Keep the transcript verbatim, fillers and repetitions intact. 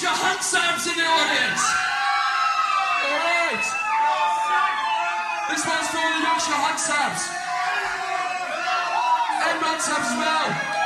Yorkshire Handsams in the audience. Alright. This one's for all the Yorkshire Handsams. And Mansams as well.